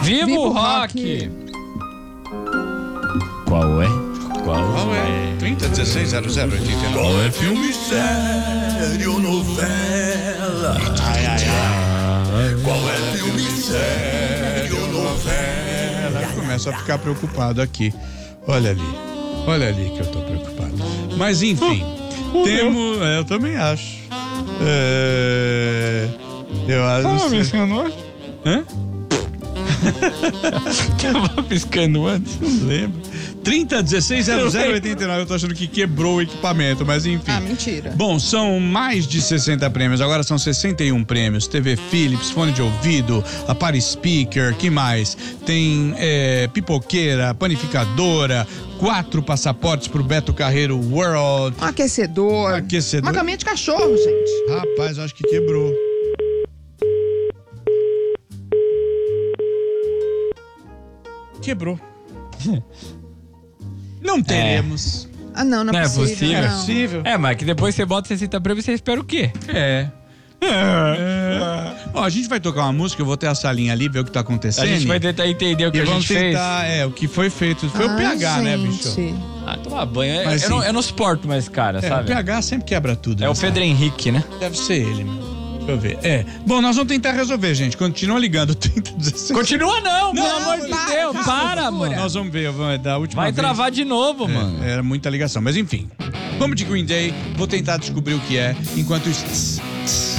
Viva o rock! Qual é? Qual é? 30160089. Qual é filme sério, novela? Ai, ai, ai. Qual é filme sério, novela? Começo a ficar preocupado aqui. Olha ali que eu tô preocupado. Mas enfim, temos. Eu também acho. Eu acho. piscando antes? Hã? Tava piscando antes? Não lembro. 30160089. Eu tô achando que quebrou o equipamento, mas enfim. Ah, mentira. Bom, são mais de 60 prêmios, agora são 61 prêmios. TV Philips, fone de ouvido, Apare Speaker, que mais? Tem pipoqueira, panificadora, 4 passaportes pro Beto Carreiro World. Um aquecedor. Uma caminha de cachorro, gente. Rapaz, eu acho que quebrou. Quebrou. Não teremos. Ah, não é possível. Não é não. Possível. Mas que depois você bota 60 prêmios e você espera o quê? Ó, a gente vai tocar uma música, eu vou ter a salinha ali, ver o que tá acontecendo. A gente vai tentar entender o que e a vamos gente fez. tentar, o que foi feito. Foi o PH, né, bicho? Ah, tomar banho. Mas, Eu não suporto mais cara, O sabe? PH sempre quebra tudo. É o né, Pedro Henrique, né? Deve ser ele, meu. Deixa eu ver. Bom, nós vamos tentar resolver, gente. Continua ligando. 3016. Continua não, pelo Não, amor de para, Deus. Para, mano. Nós vamos ver, da última Vai vez. travar de novo, mano. Era muita ligação, mas enfim. Vamos de Green Day, vou tentar descobrir o que é. Enquanto isso.